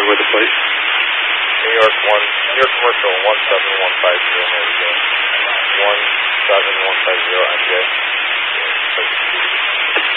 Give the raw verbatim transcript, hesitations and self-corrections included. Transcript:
with the plate. New York one, New York Commercial one seven one five zero, Mary Jane. one seven one five zero M J.